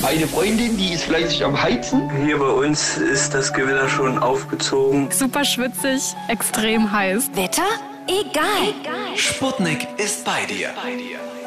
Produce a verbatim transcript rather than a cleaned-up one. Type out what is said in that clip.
Eine Freundin, die ist fleißig am Heizen. Hier bei uns ist das Gewitter schon aufgezogen. Super schwitzig, extrem heiß. Wetter? Egal. Sputnik ist bei dir. Bei dir.